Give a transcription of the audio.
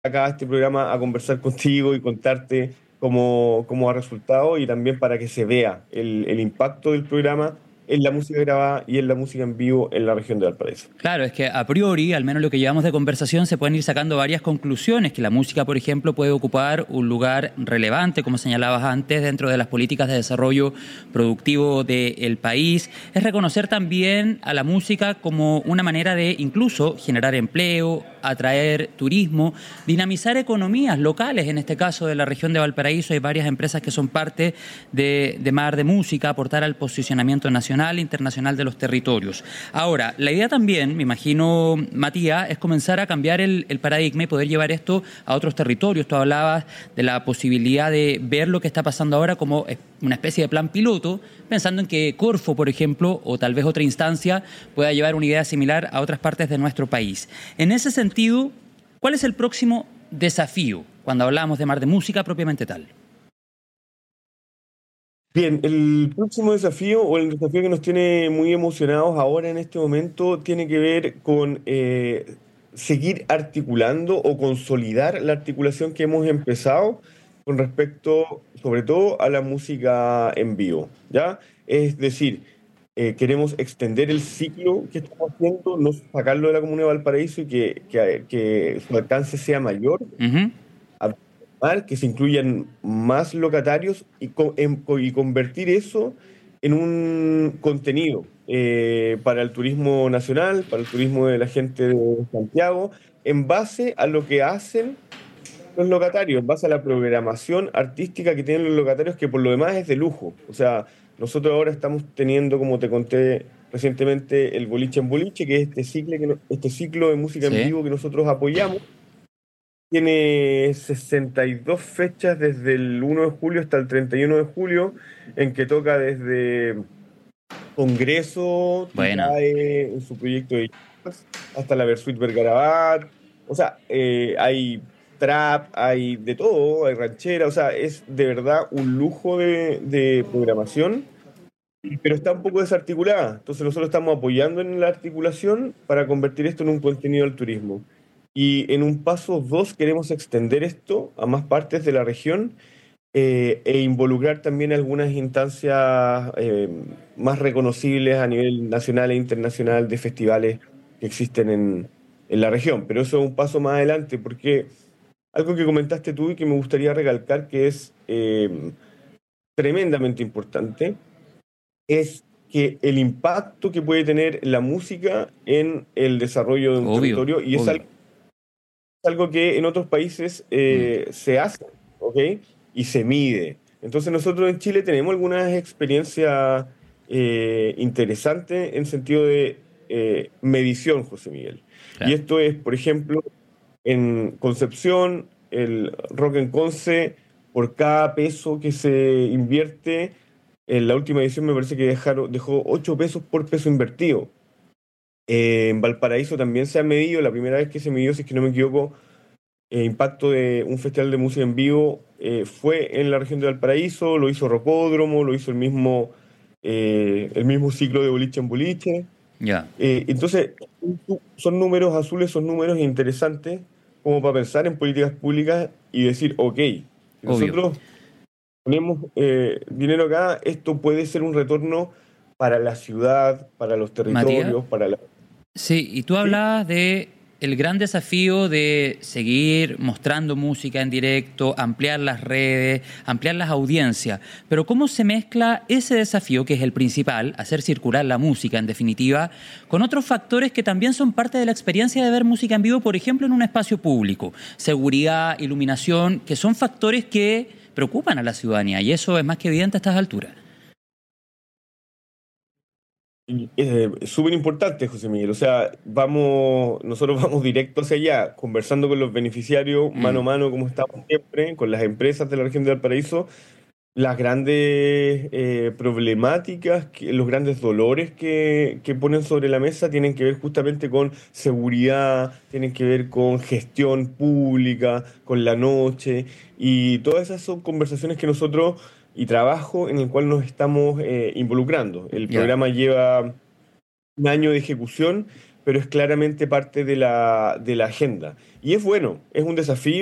acá a este programa a conversar contigo y contarte cómo ha resultado y también para que se vea el impacto del programa en la música grabada y en la música en vivo en la región de Valparaíso. Claro, es que a priori, al menos lo que llevamos de conversación, se pueden ir sacando varias conclusiones, que la música, por ejemplo, puede ocupar un lugar relevante, como señalabas antes, dentro de las políticas de desarrollo productivo del país. Es reconocer también a la música como una manera de incluso generar empleo, atraer turismo, dinamizar economías locales, en este caso de la región de Valparaíso. Hay varias empresas que son parte de Mar de Música, aportar al posicionamiento nacional e internacional de los territorios. Ahora, la idea también, me imagino, Matías, es comenzar a cambiar el paradigma y poder llevar esto a otros territorios. Tú hablabas de la posibilidad de ver lo que está pasando ahora como una especie de plan piloto, pensando en que Corfo, por ejemplo, o tal vez otra instancia, pueda llevar una idea similar a otras partes de nuestro país. En ese sentido, ¿cuál es el próximo desafío cuando hablamos de Mar de Música propiamente tal? Bien, el próximo desafío o el desafío que nos tiene muy emocionados ahora en este momento tiene que ver con seguir articulando o consolidar la articulación que hemos empezado con respecto, sobre todo, a la música en vivo, ¿ya? Es decir, queremos extender el ciclo que estamos haciendo, no sacarlo de la Comuna de Valparaíso y que su alcance sea mayor Ujú. que se incluyan más locatarios y convertir eso en un contenido para el turismo nacional, para el turismo de la gente de Santiago, en base a lo que hacen los locatarios, en base a la programación artística que tienen los locatarios, que por lo demás es de lujo. O sea, nosotros ahora estamos teniendo, como te conté recientemente, el Boliche en Boliche, que es este ciclo de música en Sí. vivo que nosotros apoyamos. Tiene 62 fechas desde el 1 de julio hasta el 31 de julio, en que toca desde Congreso, Buena. Ticae, en su proyecto de jazz, hasta la Versuit Vergarabat. O sea, hay trap, hay de todo, hay ranchera. O sea, es de verdad un lujo de programación, pero está un poco desarticulada. Entonces nosotros estamos apoyando en la articulación para convertir esto en un contenido del turismo. Y en un paso 2 queremos extender esto a más partes de la región e involucrar también algunas instancias más reconocibles a nivel nacional e internacional de festivales que existen en la región. Pero eso es un paso más adelante, porque algo que comentaste tú y que me gustaría recalcar que es tremendamente importante es que el impacto que puede tener la música en el desarrollo de un Obvio, territorio, y es obvio. algo que en otros países Mm. se hace, ¿ok? Y se mide. Entonces nosotros en Chile tenemos algunas experiencias interesantes en sentido de medición, José Miguel. Y Claro. esto es, por ejemplo, en Concepción, el Rock en Conce, por cada peso que se invierte, en la última edición me parece que dejó 8 pesos por peso invertido. En Valparaíso también se ha medido, la primera vez que se midió, si es que no me equivoco, impacto de un festival de música en vivo fue en la región de Valparaíso, lo hizo Rocódromo, lo hizo el mismo ciclo de boliche en boliche. Ya. Entonces, son números azules, son números interesantes como para pensar en políticas públicas y decir, ok, si Obvio. nosotros ponemos dinero acá, esto puede ser un retorno para la ciudad, para los Matías. territorios, para la... Sí, y tú ¿Sí? hablabas de el gran desafío de seguir mostrando música en directo, ampliar las redes, ampliar las audiencias. Pero ¿cómo se mezcla ese desafío, que es el principal, hacer circular la música en definitiva, con otros factores que también son parte de la experiencia de ver música en vivo, por ejemplo, en un espacio público? Seguridad, iluminación, que son factores que preocupan a la ciudadanía y eso es más que evidente a estas alturas. Es súper importante, José Miguel. O sea, nosotros vamos directo hacia allá, conversando con los beneficiarios, mano a Mm. mano, como estamos siempre, con las empresas de la región de Valparaíso, las grandes problemáticas, los grandes dolores que ponen sobre la mesa tienen que ver justamente con seguridad, tienen que ver con gestión pública, con la noche, y todas esas son conversaciones que nosotros y trabajo en el cual nos estamos involucrando. El Ya. programa lleva un año de ejecución, pero es claramente parte de la agenda. Y es bueno, es un desafío.